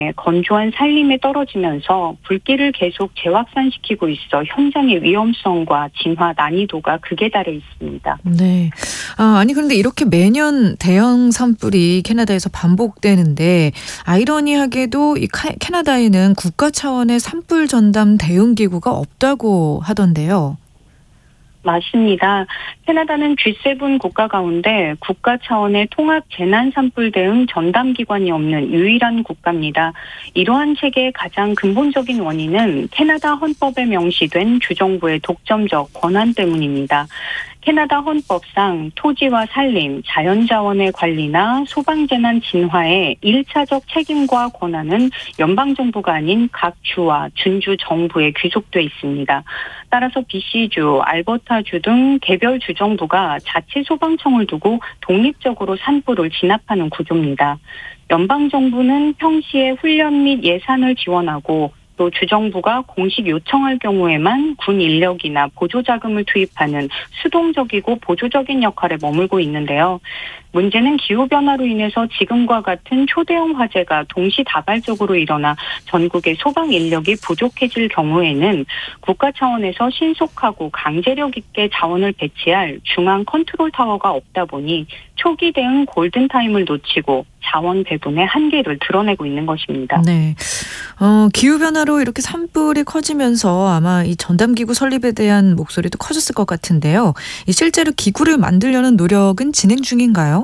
건조한 산림에 떨어지면서 불길을 계속 재확산시키고 있어 현장의 위험성과 진화 난이도가 극에 달해 있습니다. 네. 아니 그런데 이렇게 매년 대형 산불이 캐나다에서 반복되는데 아이러니하게도 이 캐나다에는 국가 차원의 산불 전담 대응 기구가 없다고 하던데요. 맞습니다. 캐나다는 G7 국가 가운데 국가 차원의 통합 재난 산불 대응 전담 기관이 없는 유일한 국가입니다. 이러한 체계의 가장 근본적인 원인은 캐나다 헌법에 명시된 주정부의 독점적 권한 때문입니다. 캐나다 헌법상 토지와 산림, 자연자원의 관리나 소방재난 진화의 1차적 책임과 권한은 연방정부가 아닌 각 주와 준주 정부에 귀속돼 있습니다. 따라서 BC주, 알버타주 등 개별 주정부가 자치 소방청을 두고 독립적으로 산불을 진압하는 구조입니다. 연방정부는 평시에 훈련 및 예산을 지원하고 또 주정부가 공식 요청할 경우에만 군 인력이나 보조자금을 투입하는 수동적이고 보조적인 역할에 머물고 있는데요. 문제는 기후변화로 인해서 지금과 같은 초대형 화재가 동시다발적으로 일어나 전국의 소방 인력이 부족해질 경우에는 국가 차원에서 신속하고 강제력 있게 자원을 배치할 중앙 컨트롤 타워가 없다 보니 초기 대응 골든타임을 놓치고 자원 배분의 한계를 드러내고 있는 것입니다. 네. 기후변화로 이렇게 산불이 커지면서 아마 이 전담기구 설립에 대한 목소리도 커졌을 것 같은데요. 실제로 기구를 만들려는 노력은 진행 중인가요?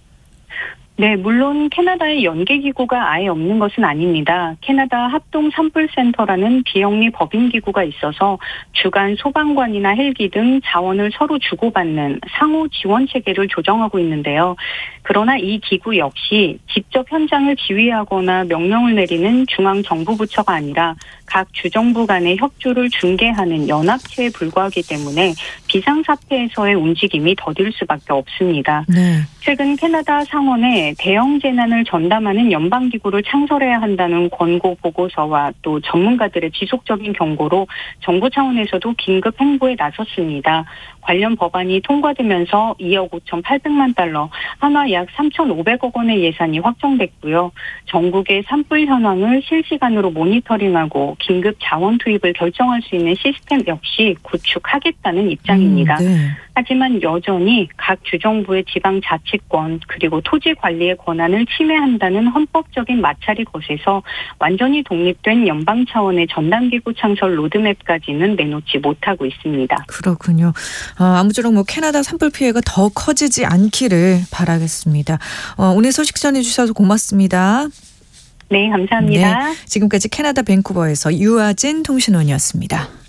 네, 물론 캐나다에 연계기구가 아예 없는 것은 아닙니다. 캐나다 합동산불센터라는 비영리 법인기구가 있어서 주간 소방관이나 헬기 등 자원을 서로 주고받는 상호 지원 체계를 조정하고 있는데요. 그러나 이 기구 역시 직접 현장을 지휘하거나 명령을 내리는 중앙정부부처가 아니라 각 주정부 간의 협조를 중개하는 연합체에 불과하기 때문에 비상사태에서의 움직임이 더딜 수밖에 없습니다. 네. 최근 캐나다 상원에 대형 재난을 전담하는 연방기구를 창설해야 한다는 권고 보고서와 또 전문가들의 지속적인 경고로 정부 차원에서도 긴급 행보에 나섰습니다. 관련 법안이 통과되면서 2억 5,800만 달러, 한화 약 3,500억 원의 예산이 확정됐고요. 전국의 산불 현황을 실시간으로 모니터링하고 긴급 자원 투입을 결정할 수 있는 시스템 역시 구축하겠다는 입장입니다. 네. 하지만 여전히 각 주정부의 지방 자치권 그리고 토지 관리의 권한을 침해한다는 헌법적인 마찰이 거세서 완전히 독립된 연방 차원의 전담기구 창설 로드맵까지는 내놓지 못하고 있습니다. 그렇군요. 아무쪼록 캐나다 산불 피해가 더 커지지 않기를 바라겠습니다. 오늘 소식 전해주셔서 고맙습니다. 네, 감사합니다. 네, 지금까지 캐나다 밴쿠버에서 유아진 통신원이었습니다.